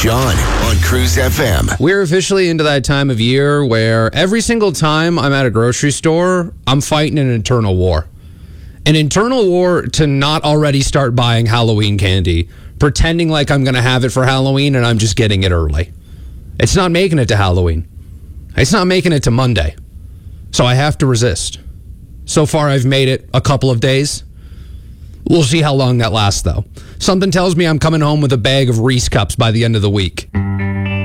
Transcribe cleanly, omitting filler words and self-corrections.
John on Cruise FM. We're officially into that time of year where every single time I'm at a grocery store, I'm fighting an internal war. An internal war to not already start buying Halloween candy, pretending like I'm going to have it for Halloween and I'm just getting it early. It's not making it to Halloween. It's not making it to Monday. So I have to resist. So far, I've made it a couple of days. We'll see how long that lasts, though. Something tells me I'm coming home with a bag of Reese cups by the end of the week.